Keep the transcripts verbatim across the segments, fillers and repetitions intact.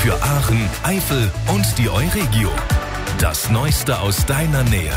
Für Aachen, Eifel und die Euregio. Das Neueste aus deiner Nähe.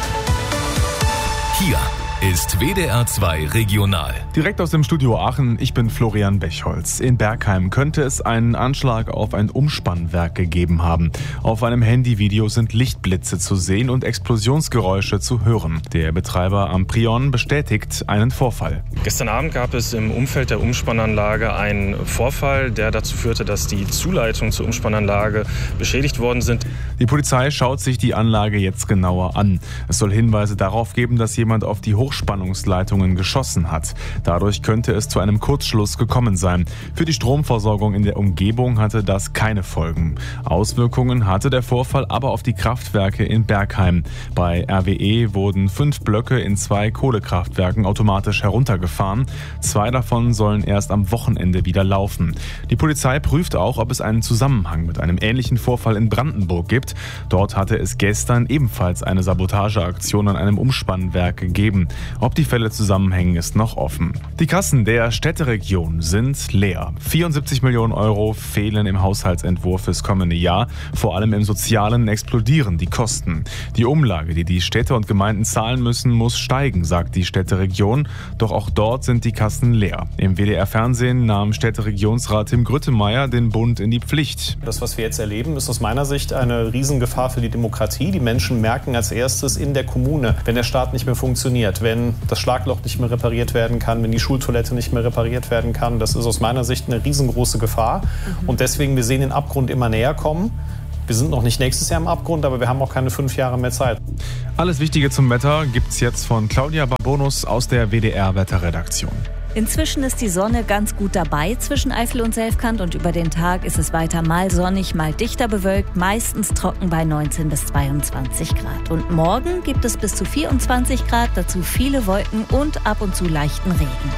Hier ist W D R zwei Regional. Direkt aus dem Studio Aachen, ich bin Florian Bechholz. In Bergheim könnte es einen Anschlag auf ein Umspannwerk gegeben haben. Auf einem Handyvideo sind Lichtblitze zu sehen und Explosionsgeräusche zu hören. Der Betreiber Amprion bestätigt einen Vorfall. Gestern Abend gab es im Umfeld der Umspannanlage einen Vorfall, der dazu führte, dass die Zuleitungen zur Umspannanlage beschädigt worden sind. Die Polizei schaut sich die Anlage jetzt genauer an. Es soll Hinweise darauf geben, dass jemand auf die Hochspannungsleitungen geschossen hat. Dadurch könnte es zu einem Kurzschluss gekommen sein. Für die Stromversorgung in der Umgebung hatte das keine Folgen. Auswirkungen hatte der Vorfall aber auf die Kraftwerke in Bergheim. Bei R W E wurden fünf Blöcke in zwei Kohlekraftwerken automatisch heruntergefahren. Zwei davon sollen erst am Wochenende wieder laufen. Die Polizei prüft auch, ob es einen Zusammenhang mit einem ähnlichen Vorfall in Brandenburg gibt. Dort hatte es gestern ebenfalls eine Sabotageaktion an einem Umspannwerk gegeben. Ob die Fälle zusammenhängen, ist noch offen. Die Kassen der Städteregion sind leer. vierundsiebzig Millionen Euro fehlen im Haushaltsentwurf fürs kommende Jahr. Vor allem im Sozialen explodieren die Kosten. Die Umlage, die die Städte und Gemeinden zahlen müssen, muss steigen, sagt die Städteregion. Doch auch dort sind die Kassen leer. Im W D R-Fernsehen nahm Städteregierungsrat Tim Grüttemeier den Bund in die Pflicht. Das, was wir jetzt erleben, ist aus meiner Sicht eine Riesengefahr für die Demokratie. Die Menschen merken als erstes in der Kommune, wenn der Staat nicht mehr funktioniert, wenn das Schlagloch nicht mehr repariert werden kann, wenn die Schultoilette nicht mehr repariert werden kann. Das ist aus meiner Sicht eine riesengroße Gefahr. Mhm. Und deswegen, wir sehen den Abgrund immer näher kommen. Wir sind noch nicht nächstes Jahr im Abgrund, aber wir haben auch keine fünf Jahre mehr Zeit. Alles Wichtige zum Wetter gibt's jetzt von Claudia Barbonus aus der W D R-Wetterredaktion. Inzwischen ist die Sonne ganz gut dabei zwischen Eifel und Selfkant und über den Tag ist es weiter mal sonnig, mal dichter bewölkt, meistens trocken bei neunzehn bis zweiundzwanzig Grad. Und morgen gibt es bis zu vierundzwanzig Grad, dazu viele Wolken und ab und zu leichten Regen.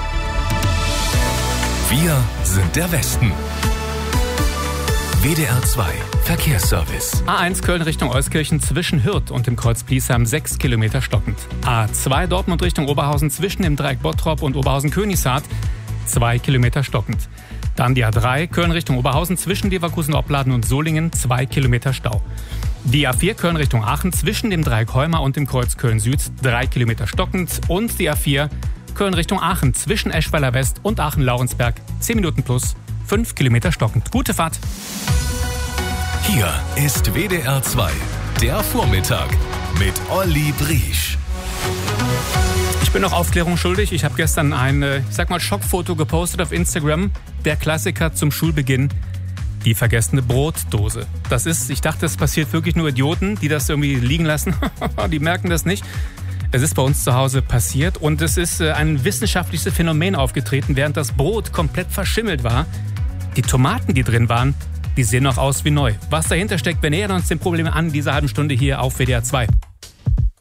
Wir sind der Westen. W D R zwei Verkehrsservice. A eins Köln Richtung Euskirchen zwischen Hürth und dem Kreuz Bliesheim sechs Kilometer stockend. A zwei Dortmund Richtung Oberhausen zwischen dem Dreieck Bottrop und Oberhausen-Königshardt zwei Kilometer stockend. Dann die A drei Köln Richtung Oberhausen zwischen Leverkusen-Opladen und Solingen zwei Kilometer Stau. Die A vier Köln Richtung Aachen zwischen dem Dreieck Heuma und dem Kreuz Köln Süd drei Kilometer stockend. Und die A vier Köln Richtung Aachen zwischen Eschweiler West und Aachen-Laurensberg zehn Minuten plus fünf Kilometer stockend. Gute Fahrt! Hier ist W D R zwei, der Vormittag mit Olli Briesch. Ich bin noch Aufklärung schuldig. Ich habe gestern ein, ich sag mal, Schockfoto gepostet auf Instagram. Der Klassiker zum Schulbeginn, die vergessene Brotdose. Das ist, ich dachte, das passiert wirklich nur Idioten, die das irgendwie liegen lassen. Die merken das nicht. Es ist bei uns zu Hause passiert und es ist ein wissenschaftliches Phänomen aufgetreten, während das Brot komplett verschimmelt war. Die Tomaten, die drin waren, die sehen noch aus wie neu. Was dahinter steckt, wir nähern uns dem Problem an dieser halben Stunde hier auf W D R zwei.